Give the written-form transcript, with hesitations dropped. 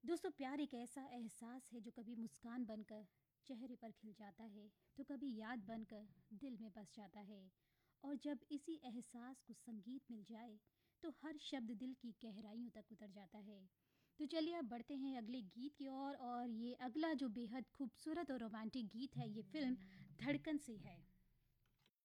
दोस्तों, प्यार एक ऐसा एहसास है जो कभी मुस्कान बनकर चेहरे पर खिल जाता है, तो कभी याद बनकर दिल में बस जाता है। और जब इसी एहसास को संगीत मिल जाए, तो हर शब्द दिल की गहराइयों तक उतर जाता है। तो चलिए अब बढ़ते हैं अगले गीत की ओर, और ये अगला जो बेहद खूबसूरत और रोमांटिक गीत है, ये फिल्म धड़कन से है।